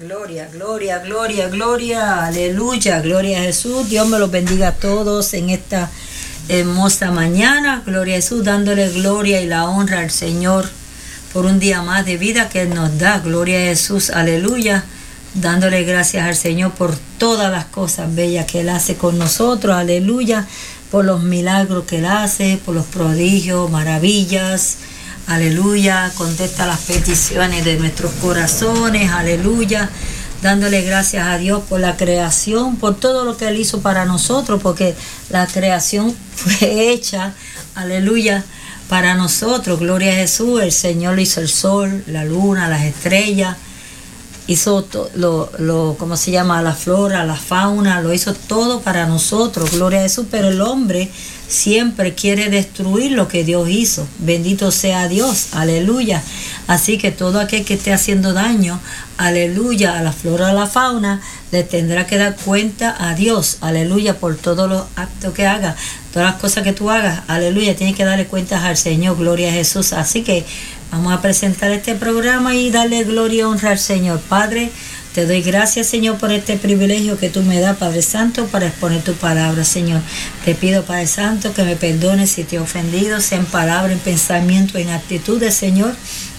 Gloria, gloria, gloria, gloria, aleluya, gloria a Jesús. Dios me los bendiga a todos en esta hermosa mañana. Gloria a Jesús, dándole gloria y la honra al Señor por un día más de vida que Él nos da. Gloria a Jesús, aleluya. Dándole gracias al Señor por todas las cosas bellas que Él hace con nosotros, aleluya. Por los milagros que Él hace, por los prodigios, maravillas. Aleluya, contesta las peticiones de nuestros corazones, aleluya, dándole gracias a Dios por la creación, por todo lo que Él hizo para nosotros, porque la creación fue hecha, aleluya, para nosotros, gloria a Jesús. El Señor hizo el sol, la luna, las estrellas, hizo ¿cómo se llama? La flora, la fauna, lo hizo todo para nosotros, gloria a Jesús, pero el hombre siempre quiere destruir lo que Dios hizo. Bendito sea Dios, aleluya. Así que todo aquel que esté haciendo daño, aleluya, a la flora, a la fauna, le tendrá que dar cuenta a Dios, aleluya, por todos los actos que haga, todas las cosas que tú hagas, aleluya, tienes que darle cuentas al Señor, gloria a Jesús. Así que vamos a presentar este programa y darle gloria y honra al Señor. Padre, te doy gracias, Señor, por este privilegio que tú me das, Padre Santo, para exponer tu palabra, Señor. Te pido, Padre Santo, que me perdones si te he ofendido, sea en palabra, en pensamiento, en actitudes, Señor.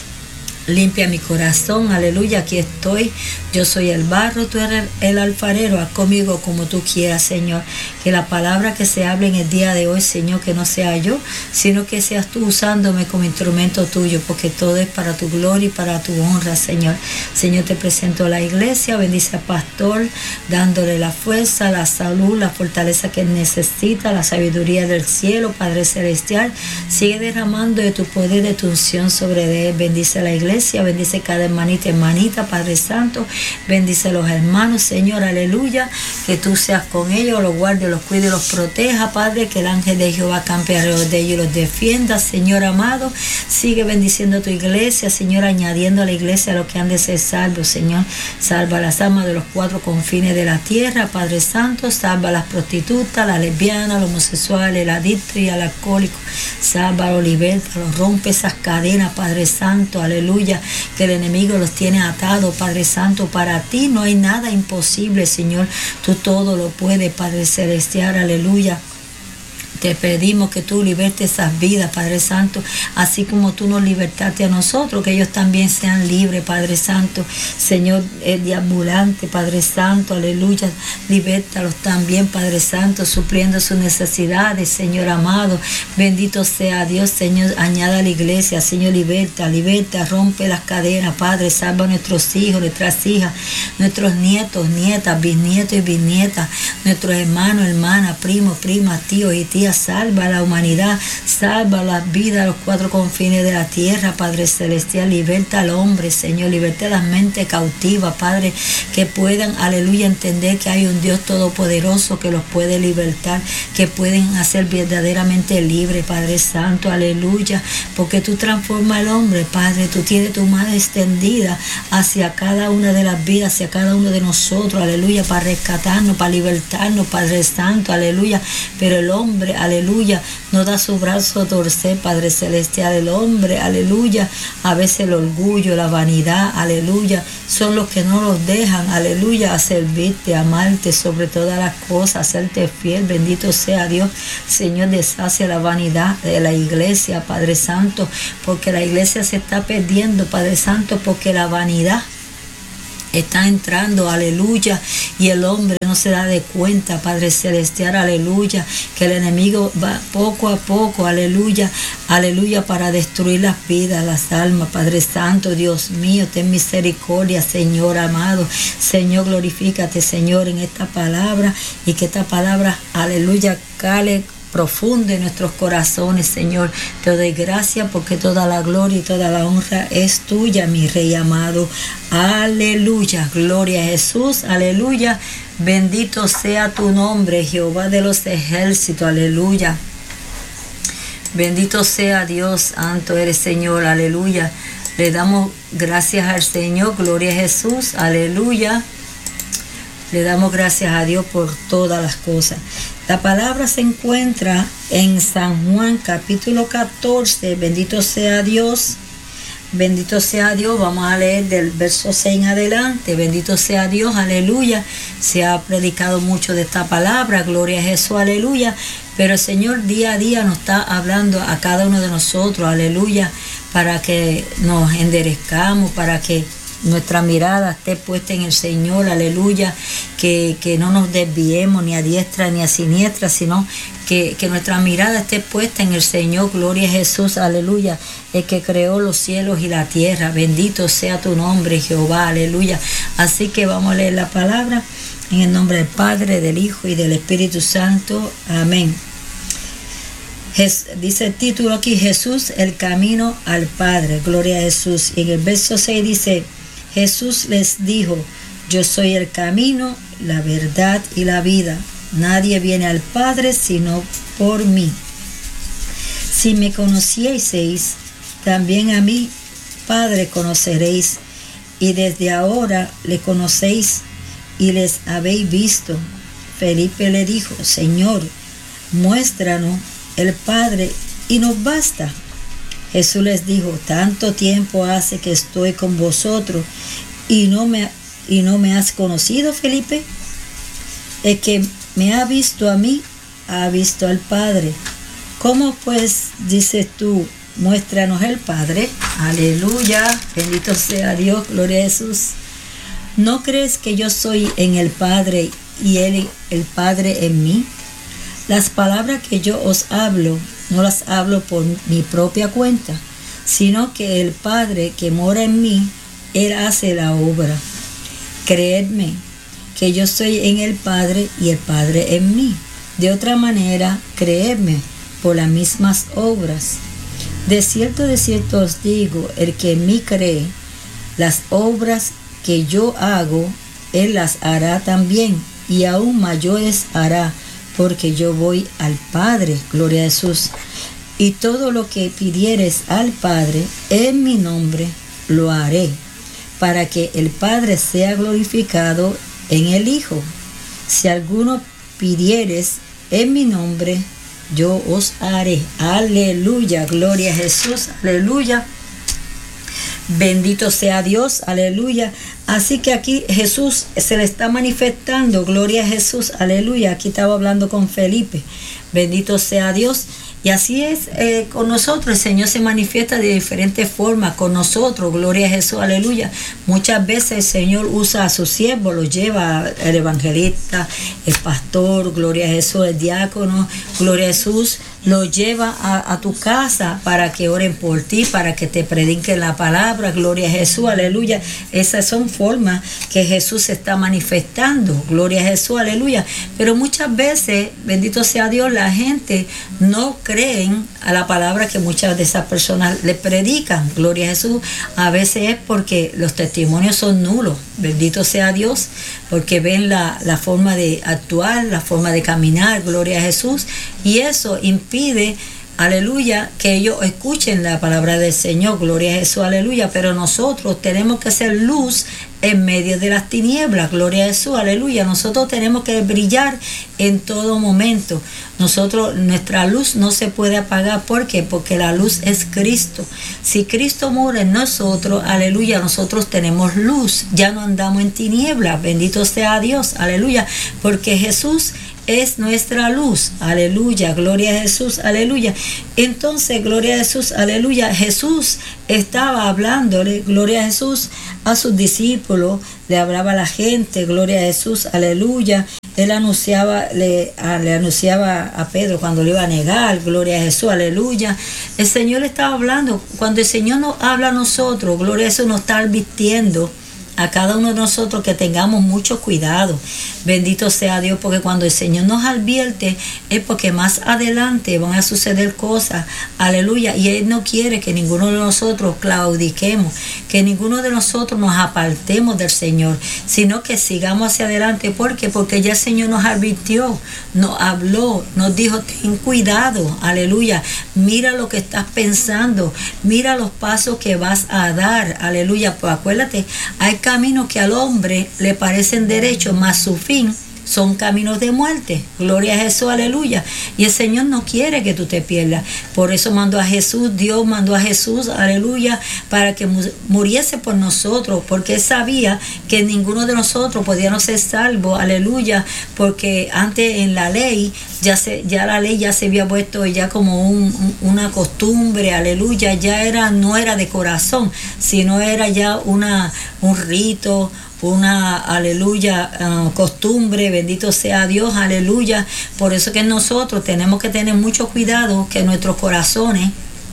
Limpia mi corazón, aleluya, aquí estoy. Yo soy el barro, tú eres el alfarero. Haz conmigo como tú quieras, Señor. Que la palabra que se hable en el día de hoy, Señor, que no sea yo, sino que seas tú usándome como instrumento tuyo, porque todo es para tu gloria y para tu honra, Señor. Señor, te presento a la iglesia, bendice al pastor, dándole la fuerza, la salud, la fortaleza que él necesita, la sabiduría del cielo, Padre Celestial. Sigue derramando de tu poder, de tu unción sobre él. Bendice a la iglesia. Bendice cada hermanita, Padre Santo, bendice a los hermanos, Señor, aleluya, que tú seas con ellos, los guarde, los cuide, los proteja, Padre, que el ángel de Jehová campe alrededor de ellos y los defienda, Señor amado. Sigue bendiciendo tu iglesia, Señor, añadiendo a la iglesia a los que han de ser salvos, Señor. Salva las almas de los cuatro confines de la tierra, Padre Santo. Salva a las prostitutas, las lesbianas, los homosexuales, el adicto y el alcohólico. Sálvalo, libértalo, rompe esas cadenas, Padre Santo, aleluya, que el enemigo los tiene atados, Padre Santo. Para ti no hay nada imposible, Señor. Tú todo lo puedes, Padre Celestial, aleluya. Te pedimos que tú libertes esas vidas, Padre Santo, así como tú nos libertaste a nosotros, que ellos también sean libres, Padre Santo. Señor, el deambulante, Padre Santo, aleluya, libértalos también, Padre Santo, supliendo sus necesidades, Señor amado. Bendito sea Dios, Señor, añada a la iglesia, Señor, liberta, rompe las cadenas, Padre, salva a nuestros hijos, nuestras hijas, nuestros nietos, nietas, bisnietos y bisnietas, nuestros hermanos, hermanas, primos, primas, tíos y tías. Salva a la humanidad, salva las vidas a los cuatro confines de la tierra, Padre Celestial. Liberta al hombre, Señor, liberta las mentes cautivas, Padre, que puedan, aleluya, entender que hay un Dios todopoderoso que los puede libertar, que pueden hacer verdaderamente libres, Padre Santo, aleluya, porque tú transformas al hombre, Padre. Tú tienes tu mano extendida hacia cada una de las vidas, hacia cada uno de nosotros, aleluya, para rescatarnos, para libertarnos, Padre Santo, aleluya. Pero el hombre, aleluya, no da su brazo a torcer, Padre Celestial. El hombre, aleluya, a veces el orgullo, la vanidad, aleluya, son los que no los dejan, aleluya, a servirte, a amarte sobre todas las cosas, a serte fiel. Bendito sea Dios, Señor, deshace la vanidad de la iglesia, Padre Santo, porque la iglesia se está perdiendo, Padre Santo, porque la vanidad está entrando, aleluya, y el hombre no se da de cuenta, Padre Celestial, aleluya, que el enemigo va poco a poco, aleluya, aleluya, para destruir las vidas, las almas, Padre Santo. Dios mío, ten misericordia, Señor amado. Señor, glorifícate, Señor, en esta palabra, y que esta palabra, aleluya, cale profundo en nuestros corazones, Señor. Te doy gracias porque toda la gloria y toda la honra es tuya, mi Rey amado. Aleluya, gloria a Jesús, aleluya. Bendito sea tu nombre, Jehová de los ejércitos, aleluya. Bendito sea Dios, santo eres, Señor, aleluya. Le damos gracias al Señor, gloria a Jesús, aleluya. Le damos gracias a Dios por todas las cosas. La palabra se encuentra en San Juan capítulo 14, bendito sea Dios, Bendito sea Dios, vamos a leer del verso 6 en adelante. Bendito sea Dios, aleluya. Se ha predicado mucho de esta palabra, gloria a Jesús, aleluya. Pero el Señor día a día nos está hablando a cada uno de nosotros, aleluya, para que nos enderezcamos, para que nuestra mirada esté puesta en el Señor, aleluya, que no nos desviemos ni a diestra ni a siniestra, sino que nuestra mirada esté puesta en el Señor, gloria a Jesús, aleluya, el que creó los cielos y la tierra, bendito sea tu nombre, Jehová, aleluya. Así que vamos a leer la palabra en el nombre del Padre, del Hijo y del Espíritu Santo, amén. Dice el título aquí, Jesús, el camino al Padre, gloria a Jesús. Y en el verso 6 dice, Jesús les dijo, yo soy el camino, la verdad y la vida. Nadie viene al Padre sino por mí. Si me conocieseis, también a mí, Padre, conoceréis. Y desde ahora le conocéis y les habéis visto. Felipe le dijo, Señor, muéstranos el Padre y nos basta. Jesús les dijo, tanto tiempo hace que estoy con vosotros y no me has conocido, Felipe. El que me ha visto a mí, ha visto al Padre. ¿Cómo pues dices tú, muéstranos el Padre? Aleluya, bendito sea Dios, gloria a Jesús. ¿No crees que yo soy en el Padre y Él, el Padre, en mí? Las palabras que yo os hablo, no las hablo por mi propia cuenta, sino que el Padre que mora en mí, Él hace la obra. Creedme que yo soy en el Padre y el Padre en mí. De otra manera, creedme por las mismas obras. De cierto os digo, el que en mí cree, las obras que yo hago, Él las hará también, y aún mayores hará, porque yo voy al Padre, gloria a Jesús. Y todo lo que pidieres al Padre en mi nombre, lo haré, para que el Padre sea glorificado en el Hijo. Si alguno pidieres en mi nombre, yo os haré. Aleluya, gloria a Jesús, aleluya. Bendito sea Dios, aleluya. Así que aquí Jesús se le está manifestando, gloria a Jesús, aleluya. Aquí estaba hablando con Felipe, bendito sea Dios. Y así es con nosotros, el Señor se manifiesta de diferentes formas con nosotros, gloria a Jesús, aleluya. Muchas veces el Señor usa a sus siervos, los lleva el evangelista, el pastor, gloria a Jesús, el diácono, gloria a Jesús, los lleva a tu casa para que oren por ti, para que te prediquen la palabra, gloria a Jesús, aleluya. Esas son formas que Jesús se está manifestando, gloria a Jesús, aleluya. Pero muchas veces, bendito sea Dios, la gente no creen a la palabra que muchas de esas personas le predican, gloria a Jesús. A veces es porque los testimonios son nulos, bendito sea Dios, porque ven la forma de actuar, la forma de caminar, gloria a Jesús, y eso impide, aleluya, que ellos escuchen la palabra del Señor, gloria a Jesús, aleluya. Pero nosotros tenemos que ser luz en medio de las tinieblas, gloria a Jesús, aleluya. Nosotros tenemos que brillar en todo momento. Nuestra luz no se puede apagar. ¿Por qué? Porque la luz es Cristo. Si Cristo mora en nosotros, aleluya, nosotros tenemos luz. Ya no andamos en tinieblas, bendito sea Dios, aleluya, porque Jesús es nuestra luz, aleluya, gloria a Jesús, aleluya. Entonces, gloria a Jesús, aleluya, Jesús estaba hablándole, gloria a Jesús, a sus discípulos, le hablaba a la gente, gloria a Jesús, aleluya. Él le anunciaba a Pedro cuando le iba a negar, gloria a Jesús, aleluya. El Señor estaba hablando. Cuando el Señor nos habla a nosotros, gloria a Jesús, nos está advirtiendo a cada uno de nosotros que tengamos mucho cuidado. Bendito sea Dios, porque cuando el Señor nos advierte es porque más adelante van a suceder cosas, aleluya, y Él no quiere que ninguno de nosotros claudiquemos, que ninguno de nosotros nos apartemos del Señor, sino que sigamos hacia adelante. ¿Por qué? Porque ya el Señor nos advirtió, nos habló, nos dijo, ten cuidado, aleluya, mira lo que estás pensando, mira los pasos que vas a dar, aleluya. Pues acuérdate, hay caminos que al hombre le parecen derechos, mas su fin son caminos de muerte. Gloria a Jesús, aleluya. Y el Señor no quiere que tú te pierdas. Por eso mandó a Jesús, Dios mandó a Jesús, aleluya, para que muriese por nosotros, porque Él sabía que ninguno de nosotros podíamos ser salvos, aleluya, porque antes en la ley, ya la ley ya se había puesto ya como una costumbre, aleluya, no era de corazón, sino era ya un rito, una, aleluya, costumbre. Bendito sea Dios, aleluya. Por eso que nosotros tenemos que tener mucho cuidado que nuestros corazones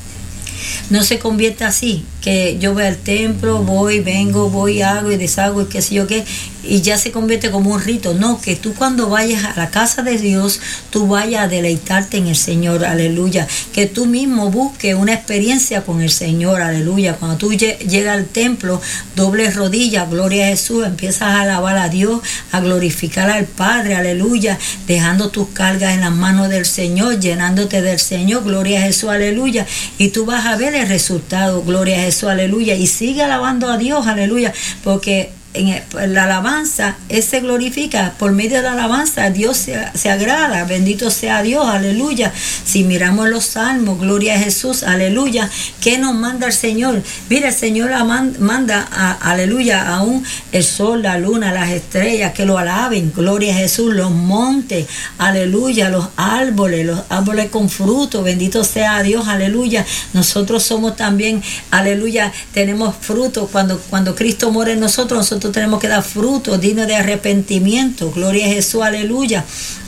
no se convierta así, que yo voy al templo, voy, hago y deshago y qué sé yo qué, y ya se convierte como un rito. No, que tú cuando vayas a la casa de Dios, tú vayas a deleitarte en el Señor, aleluya. Que tú mismo busques una experiencia con el Señor, aleluya. Cuando tú llegas al templo, dobles rodillas, gloria a Jesús, empiezas a alabar a Dios, a glorificar al Padre, aleluya, dejando tus cargas en las manos del Señor, llenándote del Señor, gloria a Jesús, aleluya. Y tú vas a ver el resultado, gloria a Jesús, aleluya. Y sigue alabando a Dios, aleluya, porque en la alabanza, Él se glorifica. Por medio de la alabanza, Dios se agrada. Bendito sea Dios, aleluya. Si miramos los salmos, gloria a Jesús, aleluya. ¿Qué nos manda el Señor? Mira, el Señor manda, aleluya, aún el sol, la luna, las estrellas, que lo alaben, gloria a Jesús. Los montes, aleluya, los árboles con fruto, bendito sea Dios, aleluya. Nosotros somos también, aleluya, tenemos fruto. Cuando Cristo muere en nosotros tenemos que dar frutos dignos de arrepentimiento. Gloria a Jesús, aleluya.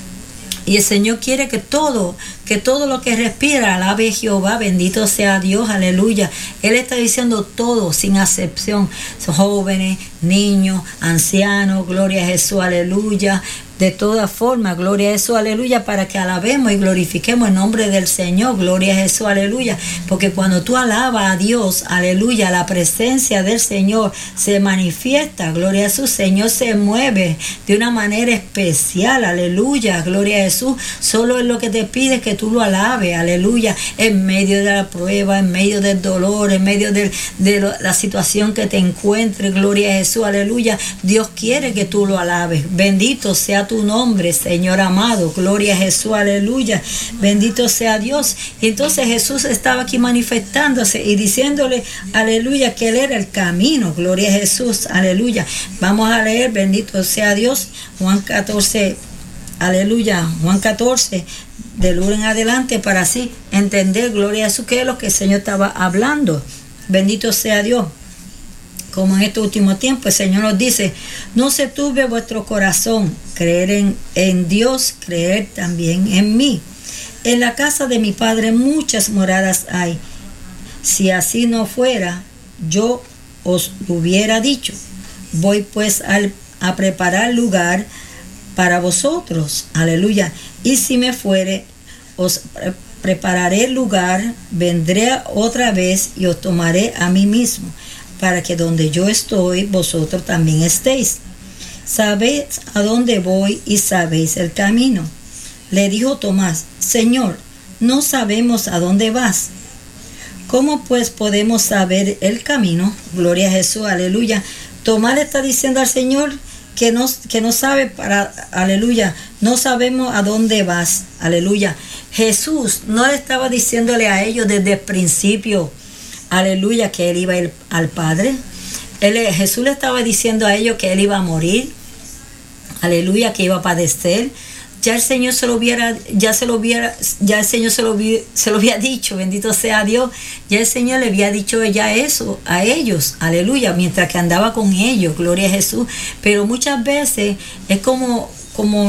Y el Señor quiere que todo lo que respira alabe a Jehová, bendito sea Dios, aleluya. Él está diciendo todo, sin excepción, jóvenes, niños, ancianos, gloria a Jesús, aleluya. De todas formas, gloria a Jesús, aleluya, para que alabemos y glorifiquemos el nombre del Señor, gloria a Jesús, aleluya. Porque cuando tú alabas a Dios, aleluya, la presencia del Señor se manifiesta, gloria a Jesús. Señor se mueve de una manera especial, aleluya, gloria a Jesús. Solo es lo que te pide que tú lo alabes, aleluya, en medio de la prueba, en medio del dolor, en medio de la situación que te encuentres, gloria a Jesús, aleluya. Dios quiere que tú lo alabes. Bendito sea tu nombre, Señor amado, gloria a Jesús, aleluya, bendito sea Dios. Y entonces Jesús estaba aquí manifestándose y diciéndole, aleluya, que Él era el camino, gloria a Jesús, aleluya. Vamos a leer, bendito sea Dios, Juan 14, aleluya, Juan 14, del 1 en adelante, para así entender, gloria a Jesús, qué es lo que el Señor estaba hablando. Bendito sea Dios. Como en este último tiempo el Señor nos dice, no se turbe vuestro corazón, creer en Dios, creer también en mí. En la casa de mi Padre muchas moradas hay. Si así no fuera, yo os lo hubiera dicho. Voy pues a preparar lugar para vosotros, aleluya. Y si me fuere, os prepararé lugar, vendré otra vez y os tomaré a mí mismo, para que donde yo estoy, vosotros también estéis. Sabéis a dónde voy y sabéis el camino. Le dijo Tomás, Señor, no sabemos a dónde vas. ¿Cómo pues podemos saber el camino? Gloria a Jesús, aleluya. Tomás le está diciendo al Señor que no sabe aleluya, no sabemos a dónde vas, aleluya. Jesús no le estaba diciéndole a ellos desde el principio, aleluya, que Él iba a ir al Padre. Jesús le estaba diciendo a ellos que Él iba a morir, aleluya, que iba a padecer. Ya el Señor se lo había dicho, bendito sea Dios. Ya el Señor le había dicho ya eso a ellos, aleluya, mientras que andaba con ellos, gloria a Jesús. Pero muchas veces es como